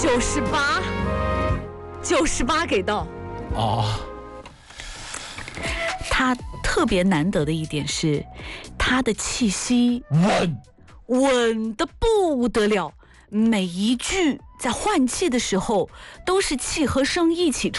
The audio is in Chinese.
98给到。 哦， 他特别难得的一点是，他的气息稳得不得了，每一句在换气的时候都是气和声一起出